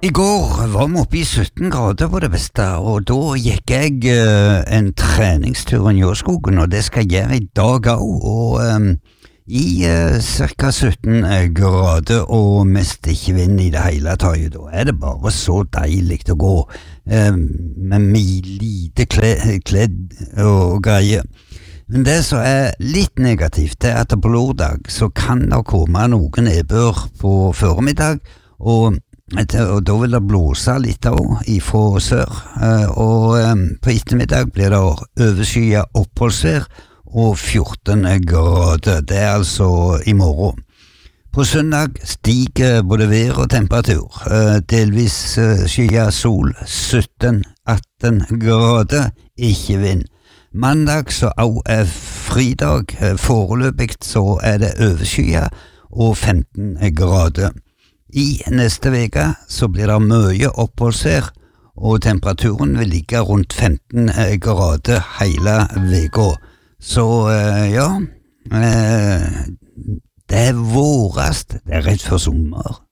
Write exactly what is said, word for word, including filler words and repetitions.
I går var vi oppe i sytten grader på det beste, og da gikk jeg uh, en treningstur i Njåskogen, og det skal jeg gjøre i dag også, og um, i uh, cirka sytten grader og mest ikke vind i det hele taget, da er det bare så deilig å gå um, med mye lite kledd, kledd og greier. Men det som er litt negativt, det er at på lørdag så kan det komme noen nedbør på formiddag, og og da vil det blåse litt også ifra sør, og på ettermiddag blir det overskyet oppholdsvær og fjorten grader, det er altså i morgen. På søndag stiger både vær og temperatur, delvis skyet sol, sytten til atten grader, ikke vind. Mandag så også er fridag, foreløpig så er det overskyet og femten grader. I neste veke så blir det mye oppholdsvær, og temperaturen vil ligge rundt femten grader hele veka. Så ja, det er vårast, det er rett før sommer.